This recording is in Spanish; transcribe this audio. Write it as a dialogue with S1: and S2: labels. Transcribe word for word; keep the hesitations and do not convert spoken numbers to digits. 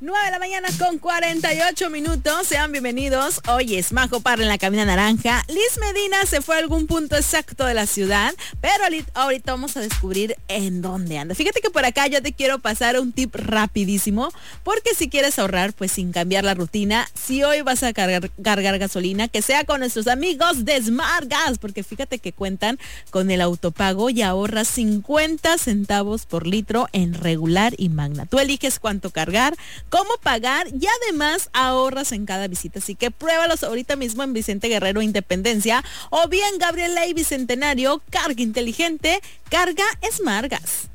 S1: nueve de la mañana con cuarenta y ocho minutos. Sean bienvenidos. Hoy es Majo Parra en la cabina naranja. Liz Medina se fue a algún punto exacto de la ciudad, pero ahorita vamos a descubrir en dónde anda. Fíjate que por acá yo te quiero pasar un tip rapidísimo, porque si quieres ahorrar, pues sin cambiar la rutina, si hoy vas a cargar, cargar gasolina, que sea con nuestros amigos de Smart Gas, porque fíjate que cuentan con el autopago y ahorras cincuenta centavos por litro en regular y magna. Tú eliges cuánto cargar, cómo pagar y además ahorras en cada visita. Así que pruébalos ahorita mismo en Vicente Guerrero Independencia o bien Gabriel Ley Bicentenario. Carga inteligente, carga Smart Gas.